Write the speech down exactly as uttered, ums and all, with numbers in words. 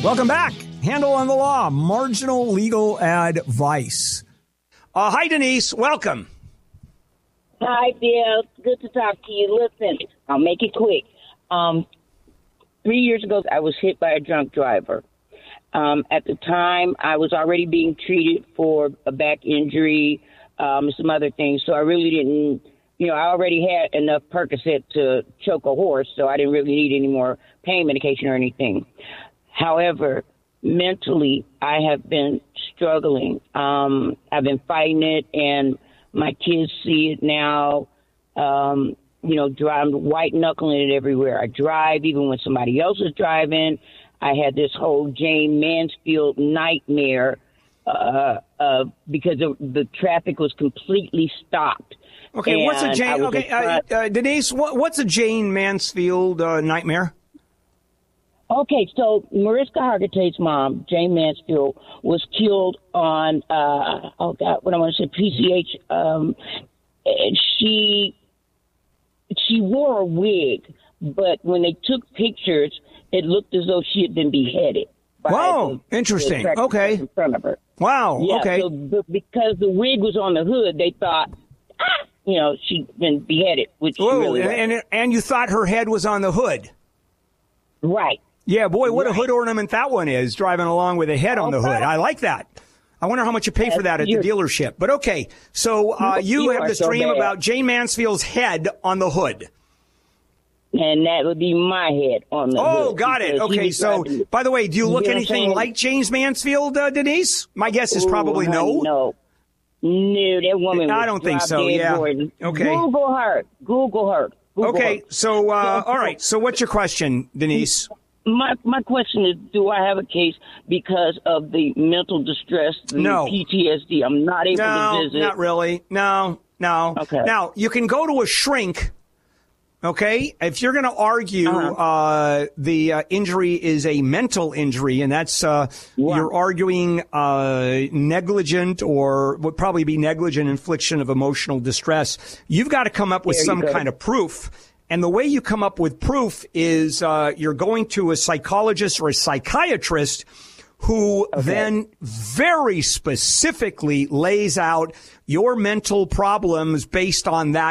Welcome back. Handle on the Law, marginal legal advice. Uh, hi, Denise. Welcome. Hi, Bill. Good to talk to you. Listen, I'll make it quick. Um, three years ago, I was hit by a drunk driver. Um, at the time, I was already being treated for a back injury, um, some other things. So I really didn't, you know, I already had enough Percocet to choke a horse, so I didn't really need any more pain medication or anything. However, mentally, I have been struggling. Um, I've been fighting it, and my kids see it now. Um, you know, I'm white knuckling it everywhere I drive, even when somebody else is driving. I had this whole Jane Mansfield nightmare uh, uh, because the, the traffic was completely stopped. Okay, and what's a Jane? Okay, uh, uh, Denise, what, what's a Jane Mansfield uh, nightmare? Okay, so Mariska Hargitay's mom, Jane Mansfield, was killed on, uh, oh, God, what I want to say, P C H. Um, she, she wore a wig, but when they took pictures, it looked as though she had been beheaded. Wow, the, interesting. the okay. In front of her. Wow, yeah, okay. So b- because the wig was on the hood, they thought, ah, you know, she'd been beheaded, which Whoa, she really and, and, and you thought her head was on the hood. Right. Yeah, boy, what right. a hood ornament that one is, driving along with a head on the hood. I like that. I wonder how much you pay for that at the dealership. But okay, so uh, you, you have this so dream bad. about Jane Mansfield's head on the hood. And that would be my head on the oh, hood. got it. Okay, so, by the way, do you look you anything like James Mansfield, uh, Denise? My guess is probably Ooh, no. No. No, that woman I don't think so, yeah. Gordon. Okay. Google her. Google her. Google okay, her. so, uh, all right. So what's your question, Denise? My my question is, do I have a case because of the mental distress, the no. P T S D? I'm not able no, to visit. not really. No, no. Okay. Now, you can go to a shrink, okay? If you're going to argue uh-huh. uh, the uh, injury is a mental injury, and that's uh, wow. you're arguing uh, negligent or would probably be negligent infliction of emotional distress, you've got to come up with there some kind of proof. And the way you come up with proof is uh, you're going to a psychologist or a psychiatrist who okay. then very specifically lays out your mental problems based on that.